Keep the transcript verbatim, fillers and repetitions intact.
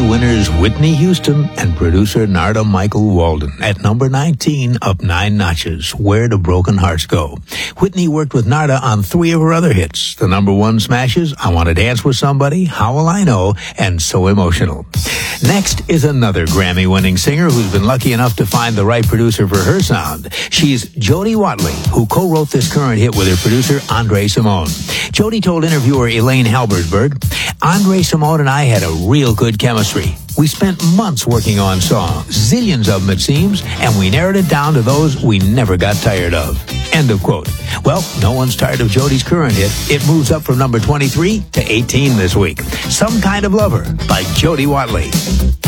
Grammy winners Whitney Houston and producer Narda Michael Walden at number nineteen, up nine notches. Where do broken hearts go? Whitney worked with Narda on three of her other hits. The number one smashes, I Want to Dance with Somebody, How Will I Know, and So Emotional. Next is another Grammy-winning singer who's been lucky enough to find the right producer for her sound. She's Jody Watley, who co-wrote this current hit with her producer, Andre Simone. Jody told interviewer Elaine Halbersberg, Andre Simone and I had a real good chemistry. We spent months working on songs, zillions of them it seems, and we narrowed it down to those we never got tired of. End of quote. Well, no one's tired of Jody's current hit. It moves up from number twenty-three to eighteen this week. Some Kind of Lover by Jody Watley.